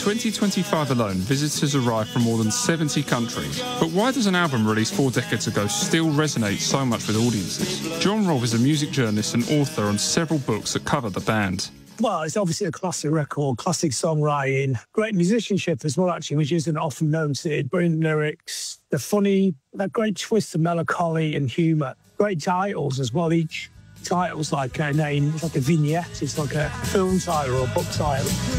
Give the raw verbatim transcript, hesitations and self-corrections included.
twenty twenty-five alone, visitors arrived from more than seventy countries. But why does an album released four decades ago still resonate so much with audiences? John Rolfe is a music journalist and author on several books that cover the band. Well, it's obviously a classic record, classic songwriting, great musicianship as well, actually, which isn't often noted. Brilliant lyrics, the funny, that great twist of melancholy and humour. Great titles as well. Each title's like a name, it's like a vignette, it's like a film title or a book title.